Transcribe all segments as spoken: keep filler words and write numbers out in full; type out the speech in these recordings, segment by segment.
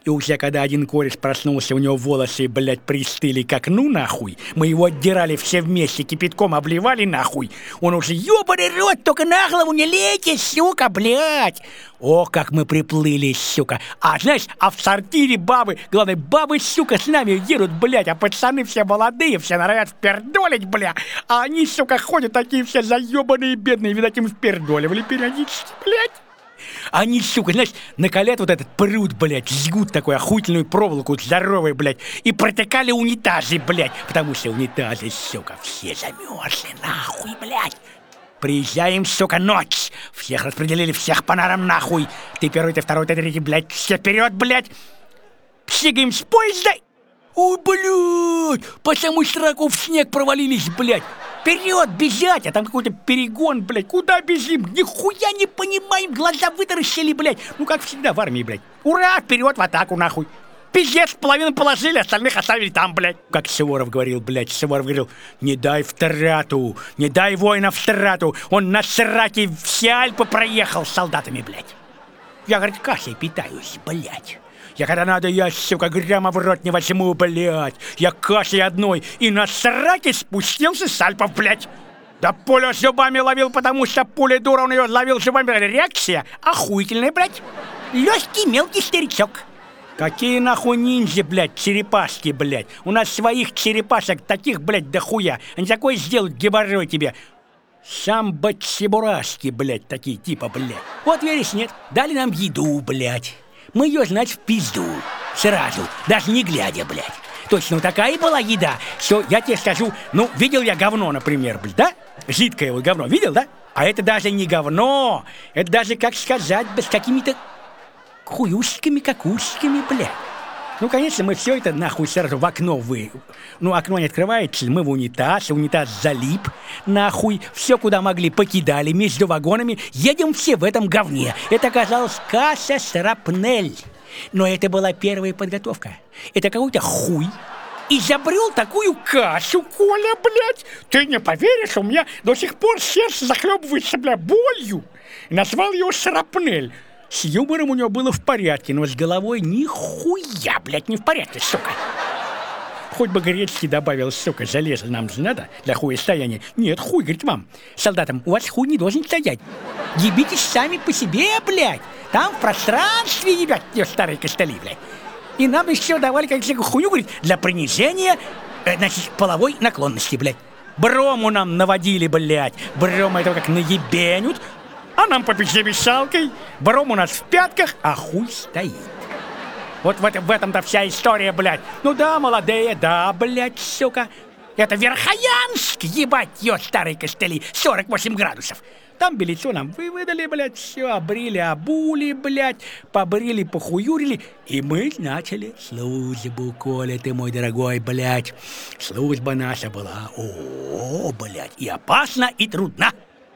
И уже когда один кореш проснулся, у него волосы, блядь, пристыли к окну, нахуй. Мы его отдирали все вместе, кипятком обливали, нахуй. Он уже, ёбаный рот, только на голову не лейте, сука, блядь. О, как мы приплыли, сука. А знаешь, а в сортире бабы, главное, бабы, сука, с нами едут, блядь, а пацаны все молодые, все норовят впердолить, бля. А они, сука, ходят такие все заебанные, бедные, видать, им впердоливали периодически, блядь. Они, сука, знаешь, накалят вот этот пруд, блядь, жгут такую охуительную проволоку здоровой, блядь, и протекали унитазы, блядь, потому что унитазы, сука, все замерзли, нахуй, блядь. Приезжаем, сука, ночь. Всех распределили, всех по нарам, нахуй. Ты первый, ты второй, ты третий, блядь, все вперед, блядь. Сигаем с поезда. Ой, блядь, по самую сраку в снег провалились, блядь. Вперед, бежать, а там какой-то перегон, блядь. Куда бежим? Нихуя не понимаем, глаза вытаращили, блядь. Ну, как всегда в армии, блядь. Ура, вперед, в атаку, нахуй. Пиздец, половину положили, остальных оставили там, блядь. Как Суворов говорил, блядь, Суворов говорил, не дай в трату, не дай воина в трату. Он на сраке все Альпы проехал с солдатами, блядь. Я, говорит, кашей питаюсь, блядь. Я когда надо, я, сука, грамма в рот не возьму, блядь. Я кашей одной и на сраке спустился с Альпов, блядь. Да пулю зубами ловил, потому что пуля дура, он ее ловил зубами. Реакция охуительная, блядь. Легкий мелкий старичок. Какие нахуй ниндзя, блядь, черепашки, блядь. У нас своих черепашек таких, блядь, дохуя. Они такое сделают, геморрой тебе. Самбо-чебурашки, блядь, такие типа, блядь. Вот веришь, нет? Дали нам еду, блядь. Мы ее, значит, в пизду. Сразу, даже не глядя, блядь. Точно, такая была еда, что я тебе скажу, ну, видел я говно, например, блядь, да? Жидкое вот говно, видел, да? А это даже не говно, это даже, как сказать, с какими-то хуюшками, какушками, блядь. Ну, конечно, мы все это нахуй сразу в окно вы... Ну, окно не открывается, мы в унитаз, унитаз залип, нахуй. Все, куда могли, покидали между вагонами. Едем все в этом говне. Это оказалось касса Шрапнель. Но это была первая подготовка. Это какой-то хуй изобрел такую кашу, Коля, блядь. Ты не поверишь, у меня до сих пор сердце захлебывается, бля, болью. Назвал его Шрапнель. С юмором у него было в порядке, но с головой нихуя, блядь, не в порядке, сука. Хоть бы Гречки добавил, сука, железо нам же надо для хуестояния. Нет, хуй, говорит, вам, солдатам, у вас хуй не должен стоять. Ебитесь сами по себе, блядь. Там в пространстве ебят, те старые костыли, блядь. И нам еще давали какую-то хуйню, говорит, для принижения, э, значит, половой наклонности, блядь. Брому нам наводили, блядь. Брому этого как наебенют. А нам по пизде вешалкой, бром у нас в пятках, а хуй стоит. Вот в, этом, в этом-то вся история, блядь. Ну да, молодые, да, блядь, сука. Это Верхоянск, ебать, ё, старые костыли, сорок восемь градусов. Там белицу нам выводали, блядь, все, обрили, обули, блядь, побрили, похуюрили. И мы начали службу, Коля, ты мой дорогой, блядь. Служба наша была, о, блядь, и опасна, и трудна.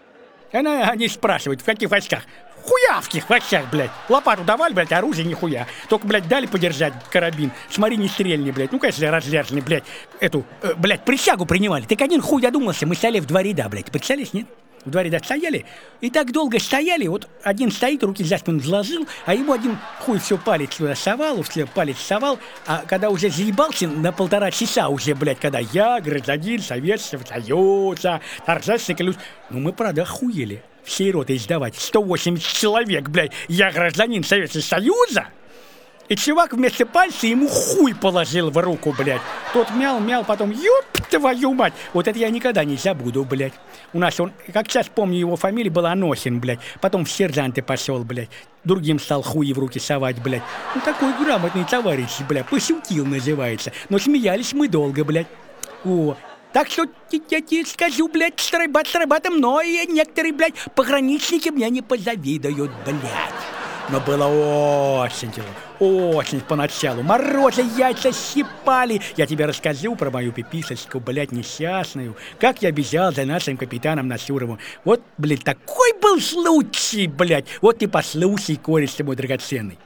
Она, они спрашивают, в каких войсках? В хуявских войсках, блядь. Лопату давали, блядь, оружие нихуя. Только, блядь, дали подержать карабин. Смотри, не стрельни, блядь. Ну, конечно, разряженный, блядь. Эту, э, блядь, присягу принимали. Так один хуй додумался, мы стояли в два ряда, блядь. Представляешь, нет? В два ряда стояли. И так долго стояли, вот один стоит, руки за спину сложил, а ему один хуй все палец туда совал, все палец совал. А когда уже заебался на полтора часа уже, блядь, когда я, гражданин Советского Союза, торжественный клюш, ну мы, правда, хуели. Всей роты издавать. сто восемьдесят человек, блядь, я гражданин Советского Союза. И чувак вместо пальца ему хуй положил в руку, блядь. Тот мял-мял, потом, ёб твою мать. Вот это я никогда не забуду, блядь. У нас он, как сейчас помню, его фамилия была Анохин, блядь. Потом в сержанты пошел, блядь. Другим стал хуи в руки совать, блядь. Ну такой грамотный товарищ, блядь. Пошутил, называется. Но смеялись мы долго, блядь. О. Так что я тебе скажу, блядь, стройбат, стройбатом, но и некоторые, блядь, пограничники мне не позавидуют, блядь. Но было очень тяжело, очень поначалу. Морозы, яйца щипали. Я тебе расскажу про мою пиписочку, блядь, несчастную. Как я бежал за нашим капитаном Насюровым. Вот, блядь, такой был случай, блядь. Вот ты послушай, кореш ты мой драгоценный.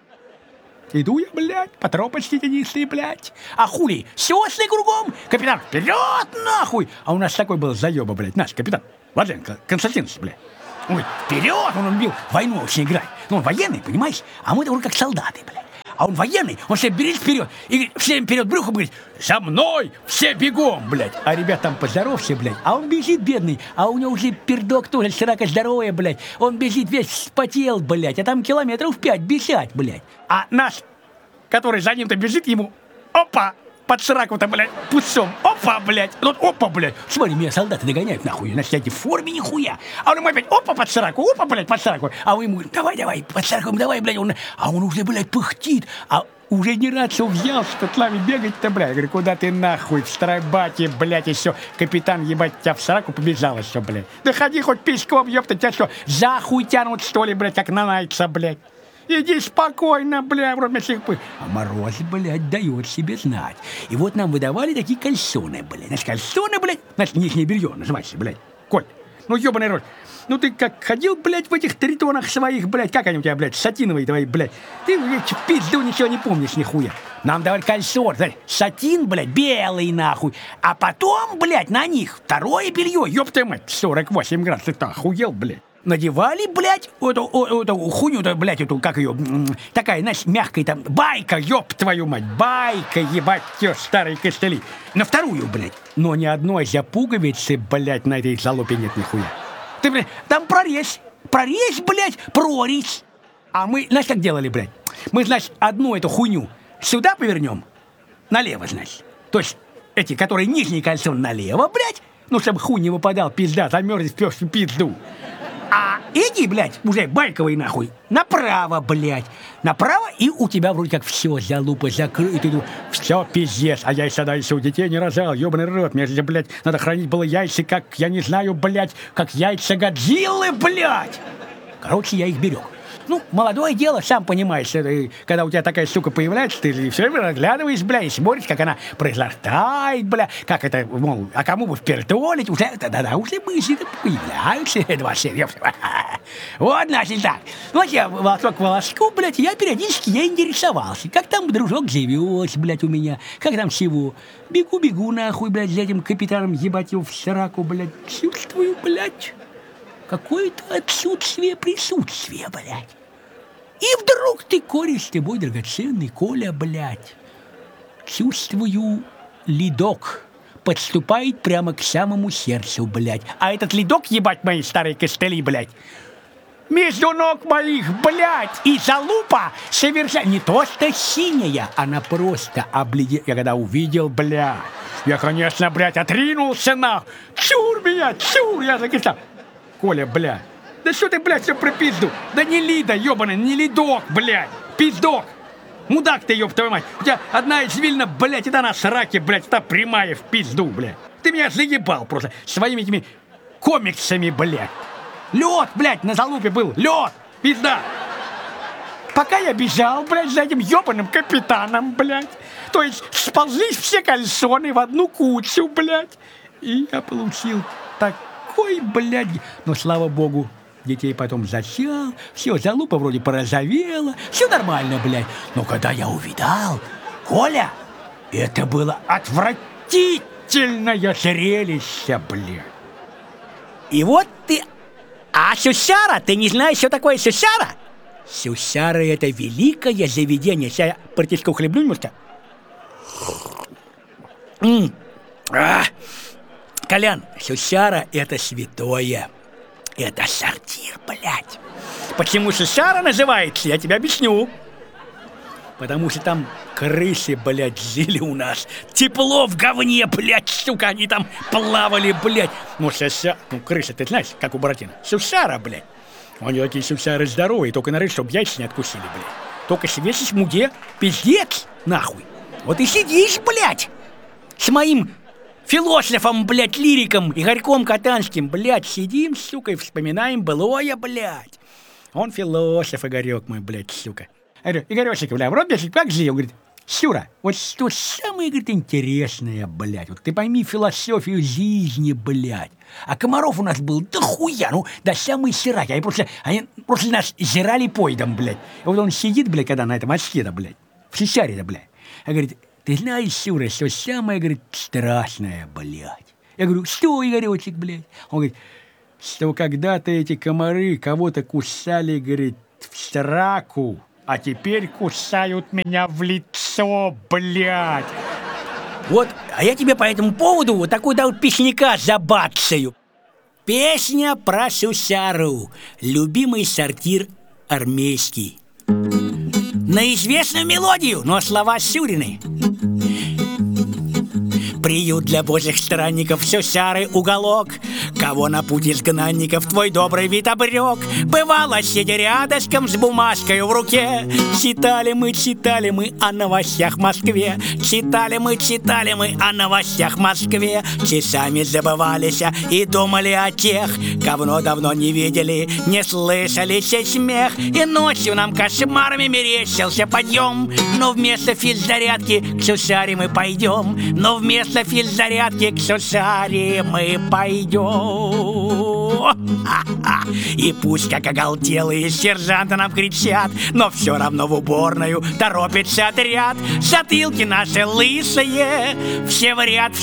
Иду я, блядь, по тропочке тенистой, блядь. А хули, сёсны кругом. Капитан, вперед, нахуй. А у нас такой был заёба, блядь, наш капитан. Владленко Константинович, блядь. Он говорит, вперед, он любил войну очень играть. Ну, он военный, понимаешь? А мы-то вроде как солдаты, блядь. А А он военный, он все берет вперед. И говорит, всем вперед брюхом говорит, за мной, все бегом, блядь. А ребят там поздоровся, блядь. А он бежит, бедный, а у него уже пердок тоже срака здоровая, блядь. Он бежит весь вспотел, блядь, а там километров пять бежать, блядь. А наш, который за ним-то бежит, ему, опа, под сраку-то, блядь, путцом. Опа, блядь. Вот опа, блядь. Смотри, меня солдаты догоняют, нахуй. На всякой форме нихуя. А он ему опять, опа, под сраку, опа, блядь, под сраку. А вы ему говорите, давай, давай, под сраку, давай, блядь. Он, а он уже, блядь, пыхтит. А уже не рацию взял, что с нами бегать-то, блядь. Я говорю, куда ты нахуй, в страйбате, блядь, и все. Капитан, ебать, тебя в сраку побежал еще, блядь. Да ходи хоть пешком, ёпта, тебя что, за хуй тянут, что ли, блядь, как на найца, блядь. Иди спокойно, бля, вроде всех пы. А мороз, блядь, дает себе знать. И вот нам выдавали такие кальсоны, блядь. Значит, кальсоны, блядь, значит, нижнее белье называется, блядь. Коль, ну ёбаный рот. Ну ты как ходил, блядь, в этих тритонах своих, блядь, как они у тебя, блядь, сатиновые твои, блядь. Ты, блядь, в пизду ничего не помнишь, нихуя. Нам давали кальсон, знаешь, сатин, блядь, белый, нахуй. А потом, блядь, на них второе белье, ёпта мать, сорок восемь градусов, ты охуел, блядь. Надевали, блядь, эту, эту хуйню-то, блядь, эту, как ее, такая, знаешь, мягкая там, байка, ёб твою мать, байка, ебать, те старые костыли. На вторую, блядь. Но ни одной за пуговицы, блядь, на этой залупе нет нихуя. Ты, блядь, там прорезь, прорезь, блядь, прорезь. А мы, знаешь, как делали, блядь? Мы, значит, одну эту хуйню сюда повернем, налево, значит. То есть эти, которые нижний кольцо налево, блядь, ну, чтобы хуй не выпадал, пизда, замерзнет в пизду. А эти, блядь, уже байковые нахуй, направо, блядь. Направо, и у тебя вроде как все, залупа закрыта. Все, пиздец. А я тогда еще у детей не рожал, ебаный рот. Мне же, блядь, надо хранить было яйца, как, я не знаю, блядь, как яйца Годзиллы, блядь. Короче, я их берег. Ну, молодое дело, сам понимаешь, это, когда у тебя такая штука появляется, ты все время разглядываешь, бля, и смотришь, как она произрастает, бля, как это, мол, а кому бы впертолить, уже, да-да, уже мысли появляются, два семь. Вот, значит, так. Вот я волосок к волоску, блядь, я периодически я интересовался, как там дружок живет, блядь, у меня, как там всего. Бегу-бегу, нахуй, блядь, за этим капитаном, ебать его в сраку, блядь, чувствую, блядь. Какое-то отсутствие присутствия, блядь. И вдруг ты, кореш, ты мой драгоценный Коля, блядь. Чувствую, ледок подступает прямо к самому сердцу, блядь. А этот ледок, ебать мои старые костыли, блядь, между ног моих, блядь, и залупа совершенно не то что синяя, она просто обледенела. Я когда увидел, блядь, я, конечно, блядь, отринулся нахуй. Чур меня, чур, я закисал. Коля, бля, да что ты, блядь, все про пизду? Да не лида, ебаный, не лидок, блядь, пиздок. Мудак ты, ёб твою мать. У тебя одна извилина, блядь, это на сраке, блядь, та прямая в пизду, блядь. Ты меня заебал просто своими этими комиксами, блядь. Лед, блядь, на залупе был, лед, пизда. Пока я бежал, блядь, за этим ебаным капитаном, блядь. То есть сползлись все кальсоны в одну кучу, блядь. И я получил так... Ой, блядь, но слава богу, детей потом зачал, все, залупа вроде порозовела, все нормально, блядь. Но когда я увидал, Коля, это было отвратительное зрелище, блядь. И вот ты... А сюсяра, ты не знаешь, что такое сюсяра? Сюсяра — это великое заведение. Сейчас я партишку хлебну немножко. М-м-м. Колян, сюсяра — это святое. Это сортир, блядь. Почему сюсяра называется, я тебе объясню. Потому что там крысы, блядь, жили у нас. Тепло в говне, блядь, сука, они там плавали, блядь. Ну, сюсяра, ну, крысы, ты знаешь, как у Буратино. Сюсяра, блядь. Они такие сюсяры здоровые, только на рысь, чтоб яйца не откусили, блядь. Только сидишь в муде, пиздец, нахуй. Вот и сидишь, блядь, с моим... философом, блядь, лириком, Игорьком Катанским, блядь, сидим, сука, и вспоминаем былое, блядь. Он философ, Игорек мой, блядь, сука. Я говорю, Игорёшек, блядь, в рот, блядь, как жил? Он говорит, Сюра, вот что самое, говорит, интересное, блядь, вот ты пойми философию жизни, блядь. А комаров у нас был дохуя, ну, да самый сирак. Они просто, они просто нас жрали поедом, блядь. И вот он сидит, блядь, когда на этом очке-то, блядь, в сисяре-то, блядь. А говорит, ты знаешь, Сюра, что самое, говорит, страшное, блядь. Я говорю, что, Игорёчек, блядь? Он говорит, что когда-то эти комары кого-то кусали, говорит, в сраку, а теперь кусают меня в лицо, блядь. Вот, а я тебе по этому поводу вот такой да вот песняка забацаю. Песня про Сюсяру, любимый сортир армейский. На известную мелодию, но слова Сюрины. Приют для божьих странников, Сюсяры уголок. Кого на путь изгнанников твой добрый вид обрек. Бывало, сидя рядышком с бумажкой в руке, читали мы, читали мы о новостях в Москве. Читали мы, читали мы о новостях в Москве. Часами забывались и думали о тех, кого давно не видели, не слышали сей смех. И ночью нам кошмарами мерещился подъем, но вместо физзарядки к Сюсяре мы пойдем. Но вместо на физзарядке к Сюсяре мы пойдем. И пусть как оголтелые сержанты нам кричат, но все равно в уборную торопится отряд. Затылки наши лысые, все в ряд,